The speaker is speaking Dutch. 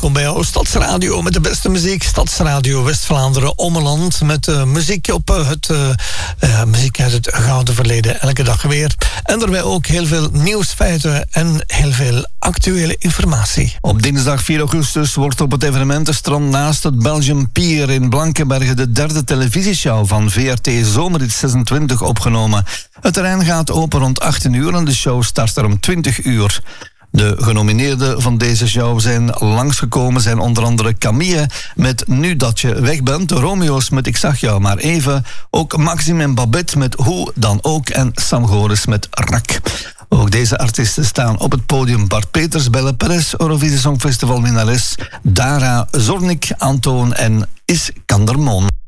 welkom bij jouw Stadsradio met de beste muziek. Stadsradio West-Vlaanderen Ommeland met muziek op muziek uit het gouden verleden. Elke dag weer. En daarbij ook heel veel nieuwsfeiten en heel veel actuele informatie. Op dinsdag 4 augustus wordt op het evenementenstrand naast het Belgium Pier in Blankenberge de derde televisieshow van VRT Zomerrit 26 opgenomen. Het terrein gaat open rond 18 uur en de show start er om 20 uur. De genomineerden van deze show zijn langsgekomen zijn onder andere Camille met Nu dat je weg bent, de Romeo's met Ik zag jou maar even, ook Maxime en Babette met Hoe dan ook en Sam Goris met Rak. Ook deze artiesten staan op het podium. Bart Peters, Belle Perez, Eurovisie Songfestival winnares, Dara, Zornik, Antoon en Iskandermoon.